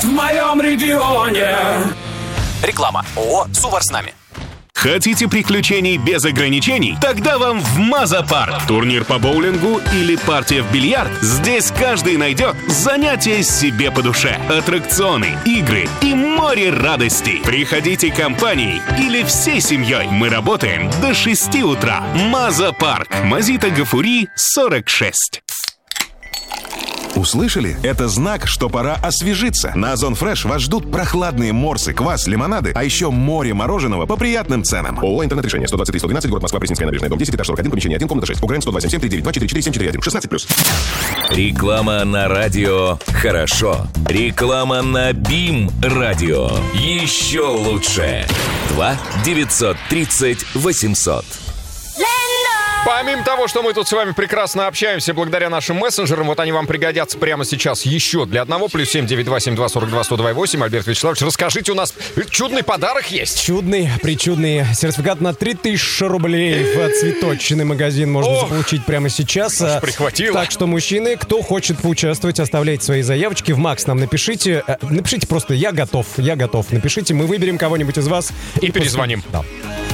в моем регионе. Реклама. ООО «Сувар с нами». Хотите приключений без ограничений? Тогда вам в Маза-парк. Турнир по боулингу или партия в бильярд? Здесь каждый найдет занятие себе по душе. Аттракционы, игры и море радостей. Приходите компанией или всей семьей. Мы работаем до 6 утра. Маза-парк. Мазита Гафури, 46. Услышали? Это знак, что пора освежиться. На Озон Фреш вас ждут прохладные морсы, квас, лимонады, а еще море мороженого по приятным ценам. ООО «Интернет-решение», 123-112, город Москва, Пресненская набережная, дом 10, этаж 41, помещение 1, комната 6. УГРН 128-739-244-741, 16+. Реклама на радио «Хорошо». Реклама на БИМ радио. Еще лучше. 2-930-800. Помимо того, что мы тут с вами прекрасно общаемся благодаря нашим мессенджерам, вот они вам пригодятся прямо сейчас еще для одного. +7 927 242 102 Альберт Вячеславович, расскажите, у нас чудный подарок есть. Чудный, причудный сертификат на 3000 рублей в цветочный магазин можно заполучить прямо сейчас. Прихватило. Так что, мужчины, кто хочет поучаствовать, оставляйте свои заявочки. В Макс нам напишите. Напишите просто «Я готов». Напишите, мы выберем кого-нибудь из вас. И перезвоним. Да.